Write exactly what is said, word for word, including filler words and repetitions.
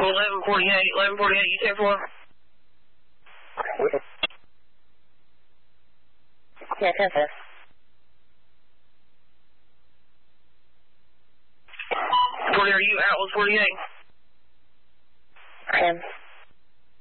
eleven forty-eight, eleven forty-eight, you ten four? Yeah, ten four. forty, are you Atlas forty-eight? I am.